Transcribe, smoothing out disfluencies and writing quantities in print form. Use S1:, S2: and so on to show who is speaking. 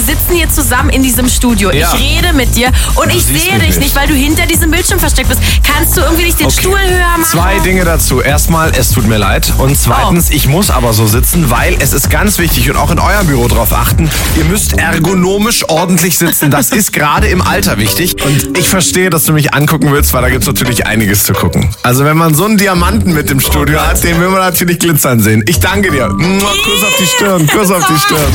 S1: sitzen hier zusammen in diesem Studio.
S2: Ja.
S1: Ich rede mit dir und ich
S2: siehst
S1: sehe
S2: mich
S1: dich nicht, weil du hinter diesem Bildschirm versteckt bist. Kannst du irgendwie nicht den Stuhl höher machen?
S2: 2 Dinge dazu. Erstmal, es tut mir leid. Und zweitens, ich muss aber so sitzen, weil es ist ganz wichtig und auch in eurem Büro drauf achten, ihr müsst ergonomisch ordentlich sitzen. Das ist gerade im Alter wichtig. Und ich verstehe, dass du mich angucken willst, weil da gibt es natürlich einiges zu gucken. Also wenn man so einen Diamanten mit im Studio hat, den will man natürlich glitzern sehen. Ich danke dir. Kuss auf die Stirn, Kuss auf die Stirn.